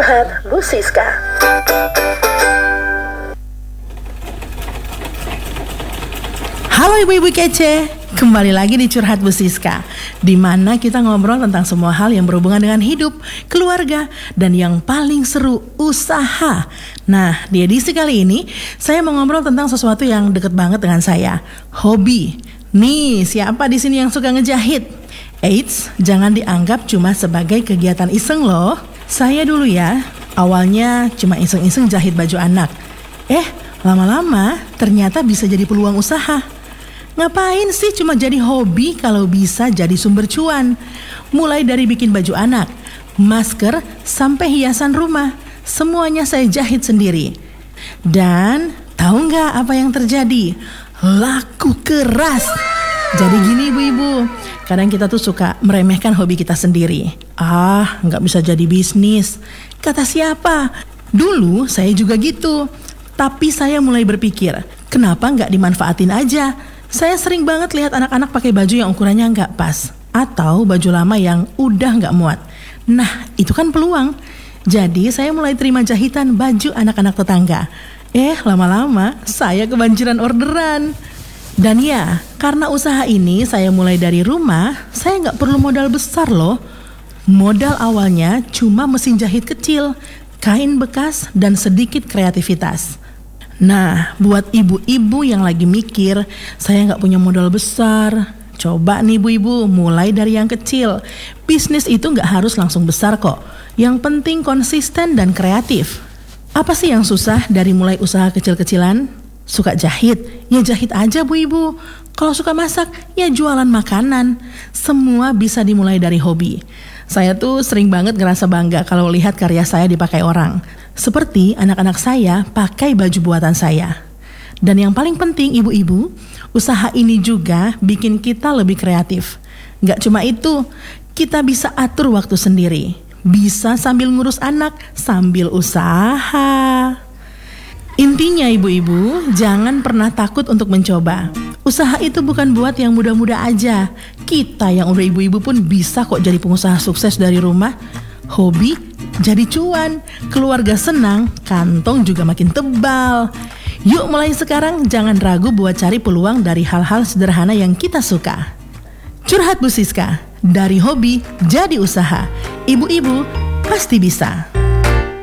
Curhat Bu Siska. Halo ibu-ibu kece, kembali lagi di Curhat Bu Siska, di mana kita ngobrol tentang semua hal yang berhubungan dengan hidup, keluarga, dan yang paling seru, usaha. Nah, di edisi kali ini saya mau ngobrol tentang sesuatu yang deket banget dengan saya, hobi. Nih, siapa di sini yang suka ngejahit? Eits, jangan dianggap cuma sebagai kegiatan iseng loh. Saya dulu ya, awalnya cuma iseng-iseng jahit baju anak. Lama-lama ternyata bisa jadi peluang usaha. Ngapain sih cuma jadi hobi kalau bisa jadi sumber cuan? Mulai dari bikin baju anak, masker, sampai hiasan rumah, semuanya saya jahit sendiri. Dan tahu nggak apa yang terjadi? Laku keras. Jadi gini ibu-ibu, kadang kita tuh suka meremehkan hobi kita sendiri. Nggak bisa jadi bisnis. Kata siapa? Dulu saya juga gitu. Tapi saya mulai berpikir, kenapa nggak dimanfaatin aja? Saya sering banget lihat anak-anak pakai baju yang ukurannya nggak pas, atau baju lama yang udah nggak muat. Nah, itu kan peluang. Jadi saya mulai terima jahitan baju anak-anak tetangga. Lama-lama saya kebanjiran orderan. Dan ya, karena usaha ini saya mulai dari rumah, saya nggak perlu modal besar loh. Modal awalnya cuma mesin jahit kecil, kain bekas, dan sedikit kreativitas. Nah, buat ibu-ibu yang lagi mikir, saya nggak punya modal besar, coba nih ibu-ibu, mulai dari yang kecil. Bisnis itu nggak harus langsung besar kok. Yang penting konsisten dan kreatif. Apa sih yang susah dari mulai usaha kecil-kecilan? Suka jahit? Ya jahit aja bu ibu. Kalau suka masak, ya jualan makanan. Semua bisa dimulai dari hobi. Saya tuh sering banget ngerasa bangga kalau lihat karya saya dipakai orang. Seperti anak-anak saya pakai baju buatan saya. Dan yang paling penting ibu-ibu, usaha ini juga bikin kita lebih kreatif. Gak cuma itu, kita bisa atur waktu sendiri. Bisa sambil ngurus anak, sambil usaha. Intinya ibu-ibu, jangan pernah takut untuk mencoba. Usaha itu bukan buat yang muda-muda aja. Kita yang udah ibu-ibu pun bisa kok jadi pengusaha sukses dari rumah. Hobi jadi cuan, keluarga senang, kantong juga makin tebal. Yuk mulai sekarang jangan ragu buat cari peluang dari hal-hal sederhana yang kita suka. Curhat Bu Siska, dari hobi jadi usaha. Ibu-ibu pasti bisa.